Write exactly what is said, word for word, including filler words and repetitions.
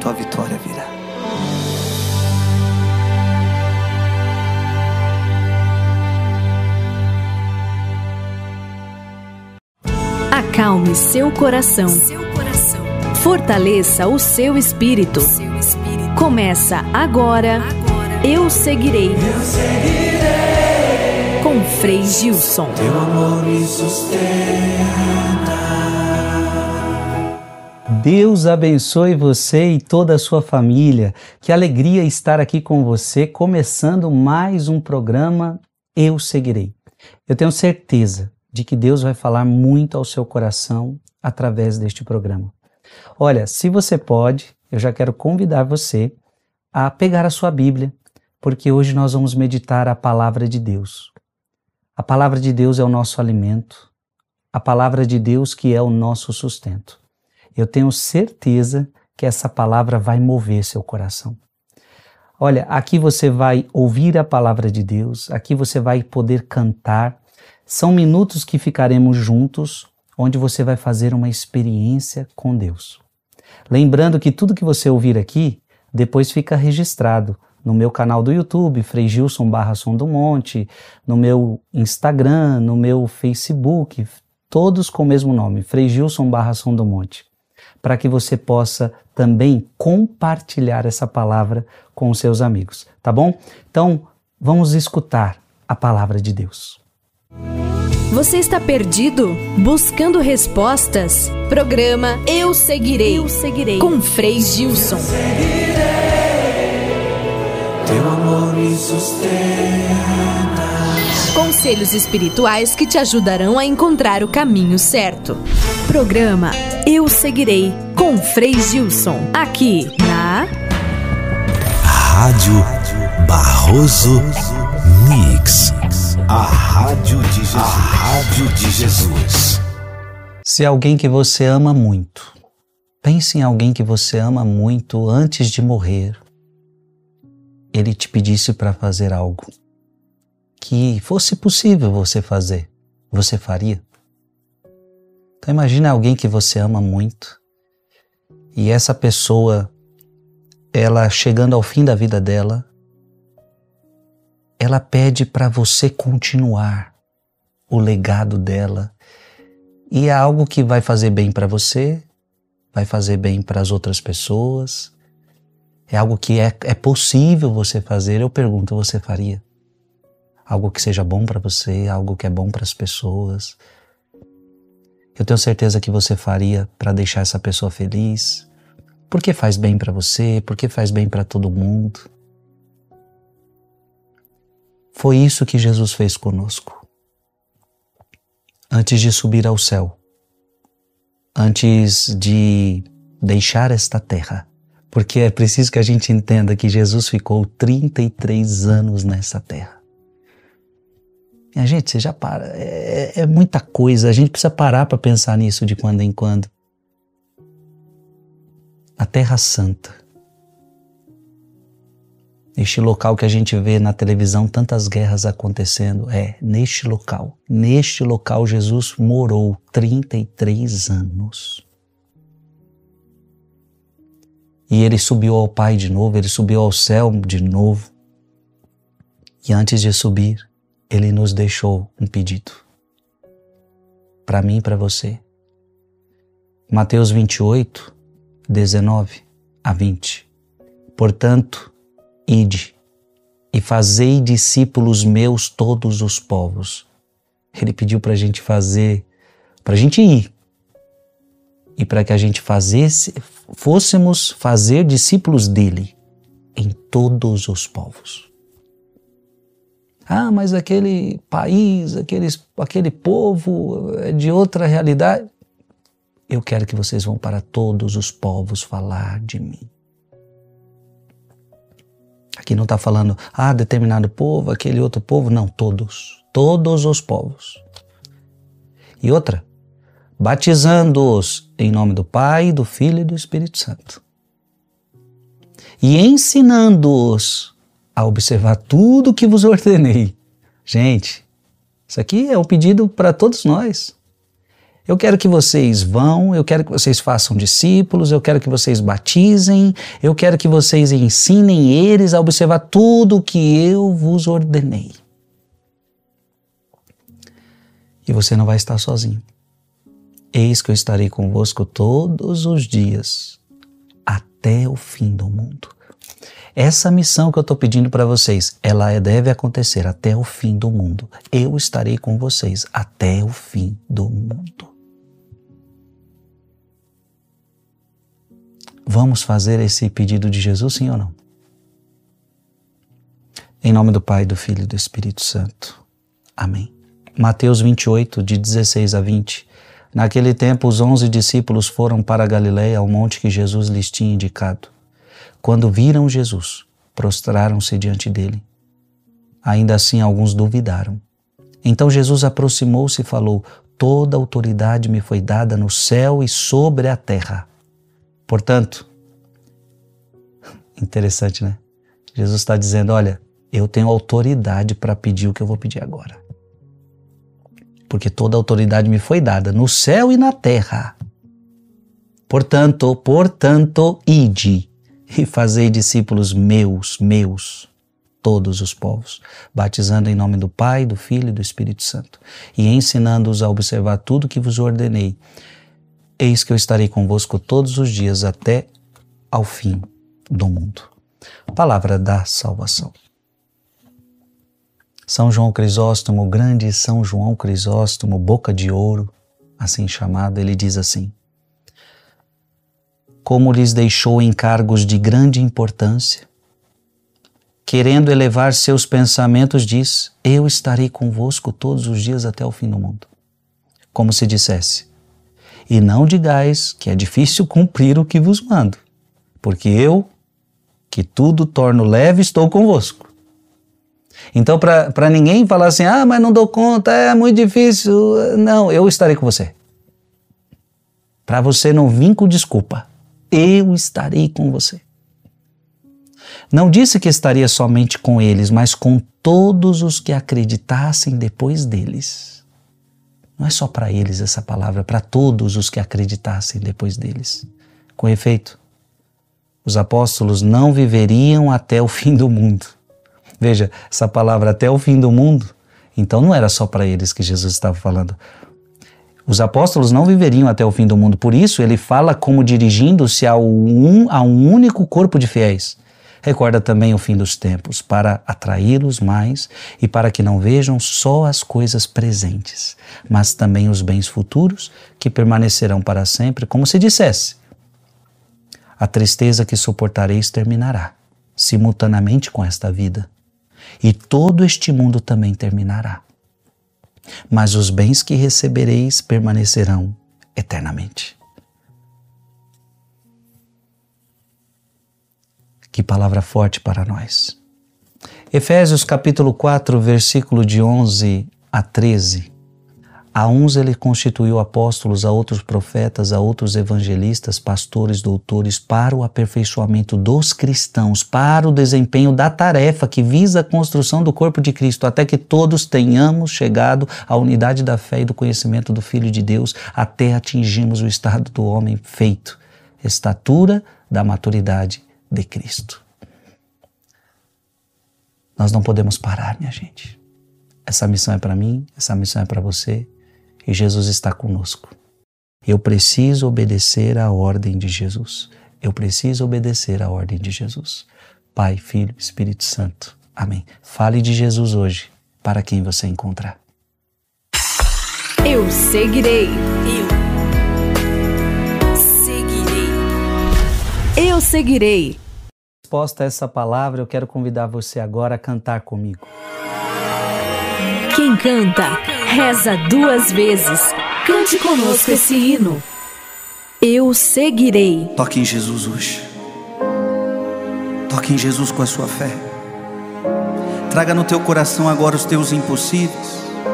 tua vitória virá. Acalme seu coração. Fortaleça o seu espírito. Começa agora, Eu Seguirei. Eu seguirei. Com Frei Gilson. Teu amor me sustenta. Deus abençoe você e toda a sua família. Que alegria estar aqui com você, começando mais um programa Eu Seguirei. Eu tenho certeza de que Deus vai falar muito ao seu coração através deste programa. Olha, se você pode, eu já quero convidar você a pegar a sua Bíblia, porque hoje nós vamos meditar a palavra de Deus. A palavra de Deus é o nosso alimento, a palavra de Deus que é o nosso sustento. Eu tenho certeza que essa palavra vai mover seu coração. Olha, aqui você vai ouvir a palavra de Deus, aqui você vai poder cantar. São minutos que ficaremos juntos, onde você vai fazer uma experiência com Deus. Lembrando que tudo que você ouvir aqui, depois fica registrado no meu canal do YouTube, Frei Gilson barra Som do Monte, no meu Instagram, no meu Facebook, todos com o mesmo nome, Frei Gilson barra Som do Monte, para que você possa também compartilhar essa palavra com os seus amigos, tá bom? Então, vamos escutar a palavra de Deus. Você está perdido? Buscando respostas? Programa Eu Seguirei. Eu Seguirei. Com Frei Gilson. Eu seguirei. Teu amor me sustenta. Conselhos espirituais que te ajudarão a encontrar o caminho certo. Programa Eu Seguirei. Com Frei Gilson. Aqui na Rádio Barroso Mix. A Rádio de Jesus. A Rádio de Jesus. Se alguém que você ama muito, pense em alguém que você ama muito antes de morrer, ele te pedisse para fazer algo que fosse possível você fazer, você faria? Então imagine alguém que você ama muito e essa pessoa, ela chegando ao fim da vida dela, ela pede para você continuar o legado dela. E é algo que vai fazer bem para você, vai fazer bem para as outras pessoas. É algo que é, é possível você fazer. Eu pergunto, você faria? Algo que seja bom para você, algo que é bom para as pessoas. Eu tenho certeza que você faria para deixar essa pessoa feliz. Porque faz bem para você, porque faz bem para todo mundo. Foi isso que Jesus fez conosco. Antes de subir ao céu, antes de deixar esta terra, porque é preciso que a gente entenda que Jesus ficou trinta e três anos nessa terra. Minha gente, você já para, é, é muita coisa, a gente precisa parar para pensar nisso de quando em quando. A Terra Santa. Neste local que a gente vê na televisão tantas guerras acontecendo, é neste local, neste local Jesus morou trinta e três anos. E ele subiu ao Pai de novo, ele subiu ao céu de novo. E antes de subir, ele nos deixou um pedido. Para mim e para você. Mateus vinte e oito, dezenove a vinte. Portanto, ide e fazei discípulos meus todos os povos. Ele pediu para a gente fazer, para a gente ir. E para que a gente fazesse, fôssemos fazer discípulos dele em todos os povos. Ah, mas aquele país, aquele, aquele povo é de outra realidade. Eu quero que vocês vão para todos os povos falar de mim. Aqui não está falando, ah, determinado povo, aquele outro povo. Não, todos. Todos os povos. E outra, batizando-os em nome do Pai, do Filho e do Espírito Santo. E ensinando-os a observar tudo que vos ordenei. Gente, isso aqui é um pedido para todos nós. Eu quero que vocês vão, eu quero que vocês façam discípulos, eu quero que vocês batizem, eu quero que vocês ensinem eles a observar tudo o que eu vos ordenei. E você não vai estar sozinho. Eis que eu estarei convosco todos os dias, até o fim do mundo. Essa missão que eu estou pedindo para vocês, ela deve acontecer até o fim do mundo. Eu estarei com vocês até o fim do mundo. Vamos fazer esse pedido de Jesus, sim ou não? Em nome do Pai, do Filho e do Espírito Santo. Amém. Mateus vinte e oito, de dezesseis a vinte. Naquele tempo, os onze discípulos foram para a Galileia, ao monte que Jesus lhes tinha indicado. Quando viram Jesus, prostraram-se diante dele. Ainda assim, alguns duvidaram. Então Jesus aproximou-se e falou: toda autoridade me foi dada no céu e sobre a terra. Portanto, interessante, né? Jesus está dizendo, olha, eu tenho autoridade para pedir o que eu vou pedir agora. Porque toda autoridade me foi dada no céu e na terra. Portanto, portanto, ide e fazei discípulos meus, meus, todos os povos, batizando em nome do Pai, do Filho e do Espírito Santo, e ensinando-os a observar tudo que vos ordenei. Eis que eu estarei convosco todos os dias até ao fim do mundo. Palavra da salvação. São João Crisóstomo, o grande São João Crisóstomo, boca de ouro, assim chamado, ele diz assim: como lhes deixou encargos de grande importância, querendo elevar seus pensamentos, diz: eu estarei convosco todos os dias até o fim do mundo. Como se dissesse: e não digais que é difícil cumprir o que vos mando, porque eu, que tudo torno leve, estou convosco. Então, para ninguém falar assim, ah, mas não dou conta, é muito difícil. Não, eu estarei com você. Para você não vir com desculpa, eu estarei com você. Não disse que estaria somente com eles, mas com todos os que acreditassem depois deles. Não é só para eles essa palavra, é para todos os que acreditassem depois deles. Com efeito, os apóstolos não viveriam até o fim do mundo. Veja, essa palavra até o fim do mundo, então não era só para eles que Jesus estava falando. Os apóstolos não viveriam até o fim do mundo, por isso ele fala como dirigindo-se a um, a um único corpo de fiéis. Recorda também o fim dos tempos, para atraí-los mais e para que não vejam só as coisas presentes, mas também os bens futuros que permanecerão para sempre, como se dissesse: a tristeza que suportareis terminará, simultaneamente com esta vida, e todo este mundo também terminará. Mas os bens que recebereis permanecerão eternamente. Que palavra forte para nós. Efésios capítulo quatro, versículo de onze a treze. A uns ele constituiu apóstolos, a outros profetas, a outros evangelistas, pastores, doutores, para o aperfeiçoamento dos cristãos, para o desempenho da tarefa que visa a construção do corpo de Cristo, até que todos tenhamos chegado à unidade da fé e do conhecimento do Filho de Deus, até atingirmos o estado do homem feito, estatura da maturidade de Cristo. Nós não podemos parar, minha gente. Essa missão é para mim, essa missão é para você, e Jesus está conosco. Eu preciso obedecer à ordem de Jesus. Eu preciso obedecer à ordem de Jesus. Pai, Filho, Espírito Santo. Amém. Fale de Jesus hoje, para quem você encontrar. Eu seguirei. Eu seguirei. Eu seguirei. Resposta a essa palavra, eu quero convidar você agora a cantar comigo. Quem canta, reza duas vezes. Cante conosco esse hino. Eu seguirei. Toque em Jesus hoje. Toque em Jesus com a sua fé. Traga no teu coração agora os teus impossíveis.